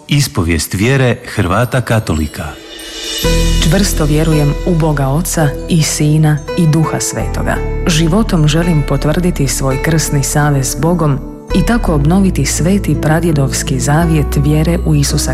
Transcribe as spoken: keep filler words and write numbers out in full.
Ispovijest vjere Hrvata katolika. Čvrsto vjerujem u Boga Oca i Sina i Duha Svetoga. Životom želim potvrditi svoj krsni savez s Bogom i tako obnoviti sveti pradjedovski zavjet vjere u Isusa